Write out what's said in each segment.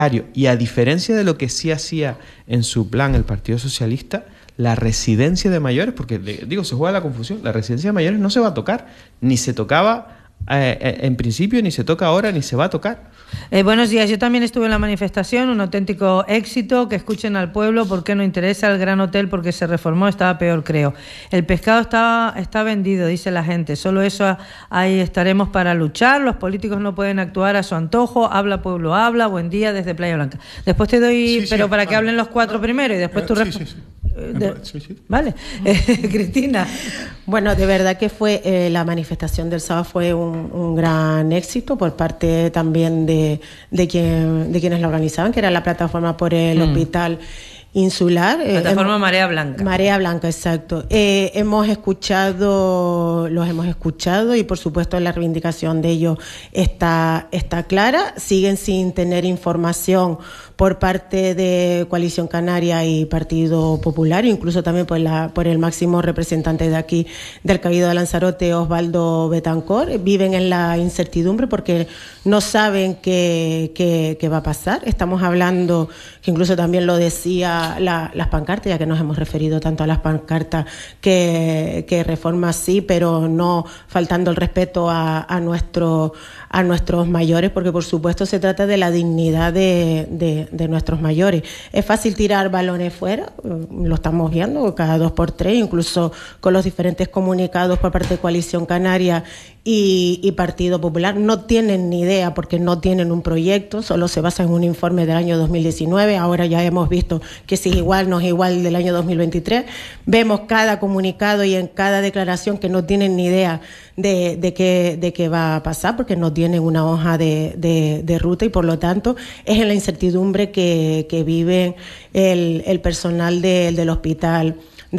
Y a diferencia de lo que sí hacía en su plan el Partido Socialista, la residencia de mayores, porque se juega la confusión, la residencia de mayores no se va a tocar, ni se tocaba en principio, ni se toca ahora, ni se va a tocar. Buenos días, yo también estuve en la manifestación, un auténtico éxito, que escuchen al pueblo, ¿por qué no interesa el Gran Hotel? Porque se reformó, estaba peor, creo. El pescado está vendido, dice la gente, solo eso, ahí estaremos para luchar, los políticos no pueden actuar a su antojo, habla pueblo, habla, buen día desde Playa Blanca. Después te doy, para que hablen los cuatro primero y después tú... Vale. Cristina. Bueno, de verdad que fue la manifestación del sábado fue un gran éxito por parte también de quienes la organizaban, que era la plataforma por el hospital insular. Plataforma Marea Blanca. Marea Blanca, exacto. Los hemos escuchado y por supuesto la reivindicación de ellos está clara. Siguen sin tener información por parte de Coalición Canaria y Partido Popular, incluso también por el máximo representante de aquí del Cabildo de Lanzarote, Osvaldo Betancor. Viven en la incertidumbre porque no saben qué va a pasar. Estamos hablando, que incluso también lo decía las pancartas, ya que nos hemos referido tanto a las pancartas, que reforma sí, pero no faltando el respeto a nuestros mayores, porque por supuesto se trata de la dignidad de nuestros mayores. Es fácil tirar balones fuera, lo estamos viendo cada 2x3, incluso con los diferentes comunicados por parte de Coalición Canaria y Partido Popular. No tienen ni idea porque no tienen un proyecto, solo se basa en un informe del año 2019, ahora ya hemos visto que si es igual, no es igual del año 2023. Vemos cada comunicado y en cada declaración que no tienen ni idea de qué va a pasar, porque no tienen una hoja de ruta y por lo tanto es en la incertidumbre que vive el personal del hospital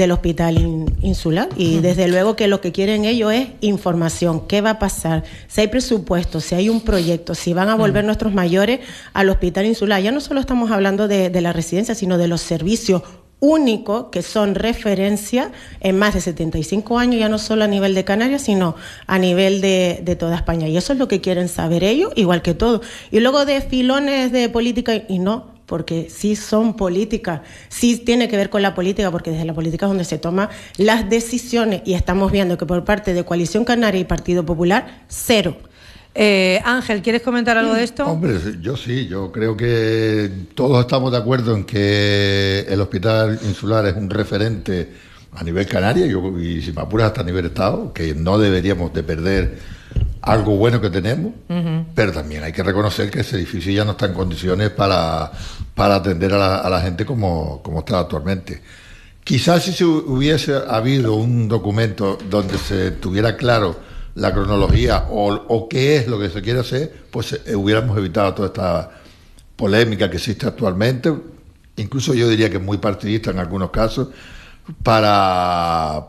insular y desde luego que lo que quieren ellos es información, qué va a pasar, si hay presupuesto, si hay un proyecto, si van a volver nuestros mayores al hospital insular. Ya no solo estamos hablando de la residencia, sino de los servicios únicos que son referencia en más de 75 años, ya no solo a nivel de Canarias, sino a nivel de toda España. Y eso es lo que quieren saber ellos, igual que todo. Y luego de filones de política, y no, porque sí son políticas, sí tiene que ver con la política, porque desde la política es donde se toman las decisiones, y estamos viendo que por parte de Coalición Canaria y Partido Popular, cero. Ángel, ¿quieres comentar algo de esto? Hombre, yo creo que todos estamos de acuerdo en que el hospital insular es un referente a nivel canario y si me apuras hasta a nivel Estado, que no deberíamos de perder algo bueno que tenemos, pero también hay que reconocer que ese edificio ya no está en condiciones para atender a la gente como está actualmente. Quizás si hubiese habido un documento donde se tuviera claro la cronología o qué es lo que se quiere hacer, pues hubiéramos evitado toda esta polémica que existe actualmente, incluso yo diría que es muy partidista en algunos casos, para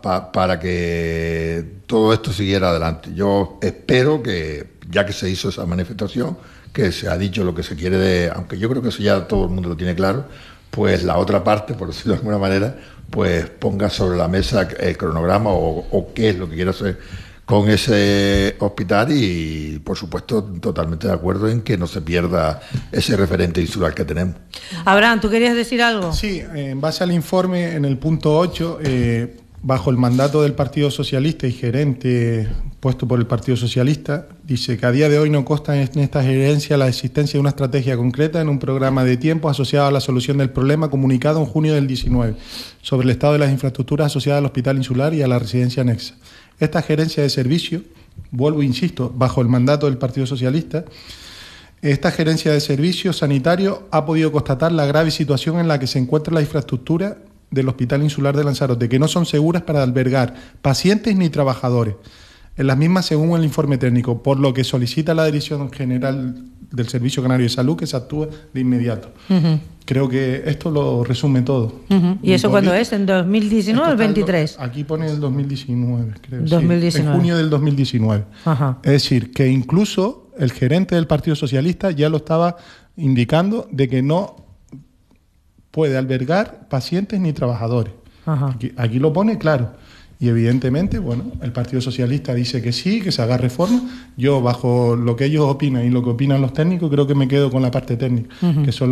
que todo esto siguiera adelante. Yo espero que, ya que se hizo esa manifestación, que se ha dicho lo que se quiere aunque yo creo que eso ya todo el mundo lo tiene claro, pues la otra parte, por decirlo de alguna manera, pues ponga sobre la mesa el cronograma o qué es lo que quiere hacer con ese hospital y, por supuesto, totalmente de acuerdo en que no se pierda ese referente insular que tenemos. Abraham, ¿tú querías decir algo? Sí, en base al informe, en el punto 8, bajo el mandato del Partido Socialista y gerente puesto por el Partido Socialista, dice que a día de hoy no consta en esta gerencia la existencia de una estrategia concreta en un programa de tiempo asociado a la solución del problema comunicado en junio del 19 sobre el estado de las infraestructuras asociadas al hospital insular y a la residencia anexa. Esta gerencia de servicio, vuelvo e insisto, bajo el mandato del Partido Socialista, esta gerencia de servicios sanitarios ha podido constatar la grave situación en la que se encuentra la infraestructura del Hospital Insular de Lanzarote, que no son seguras para albergar pacientes ni trabajadores. En las mismas, según el informe técnico, por lo que solicita la Dirección General del Servicio Canario de Salud que se actúe de inmediato. Creo que esto lo resume todo. ¿Y eso cuándo es? ¿En 2019 o el 23? Aquí pone el 2019, creo. 2019. Sí, en junio del 2019. Ajá. Es decir, que incluso el gerente del Partido Socialista ya lo estaba indicando de que no puede albergar pacientes ni trabajadores. Aquí lo pone claro. Y evidentemente, bueno, el Partido Socialista dice que sí, que se haga reforma. Yo, bajo lo que ellos opinan y lo que opinan los técnicos, creo que me quedo con la parte técnica, que son